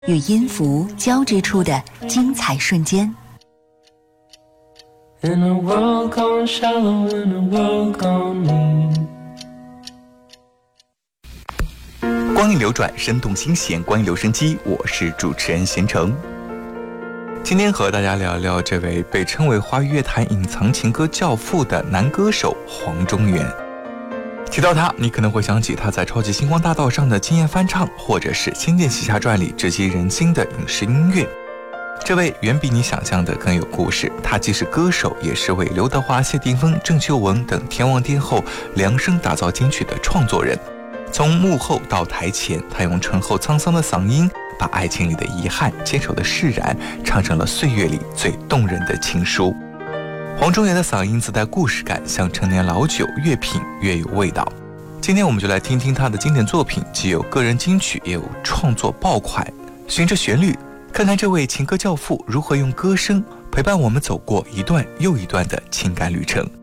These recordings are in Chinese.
与音符交织出的精彩瞬间。 In a world gone shallow, in a world gone mean. 光影流转，生动新鲜，光影留声机，我是主持人贤成。今天和大家聊聊这位被称为华语乐坛隐藏情歌教父的男歌手黄中原。提到他，你可能会想起他在超级星光大道上的惊艳翻唱，或者是《仙剑奇侠传》里直击人心的影视音乐。这位远比你想象的更有故事，他既是歌手，也是为刘德华、谢霆锋、郑秀文等天王天后量身打造金曲的创作人。从幕后到台前，他用醇厚沧桑的嗓音，把爱情里的遗憾、坚守的释然，唱成了岁月里最动人的情书。黄中原的嗓音自带故事感，像陈年老酒，越品越有味道。今天我们就来听听他的经典作品，既有个人金曲，也有创作爆款。循着旋律，看看这位情歌教父如何用歌声陪伴我们走过一段又一段的情感旅程。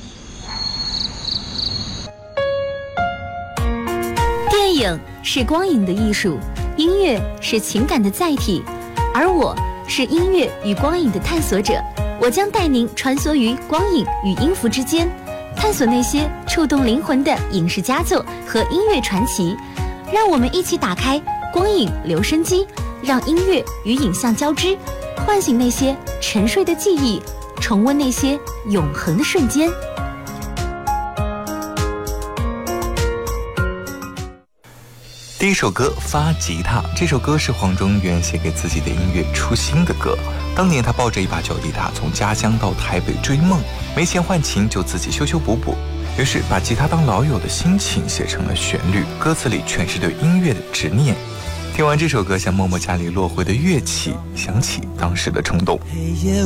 电影是光影的艺术，音乐是情感的载体，而我是音乐与光影的探索者。我将带您穿梭于光影与音符之间，探索那些触动灵魂的影视佳作和音乐传奇。让我们一起打开光影留声机，让音乐与影像交织，唤醒那些沉睡的记忆，重温那些永恒的瞬间。 第一首歌《发吉他》，这首歌是黄中原写给自己的音乐初心的歌。当年他抱着一把脚吉他从家乡到台北追梦，没钱换琴就自己修修补补，于是把吉他当老友的心情写成了旋律，歌词里全是对音乐的执念。听完这首歌，像默默家里落回的乐器，想起当时的冲动。 黑夜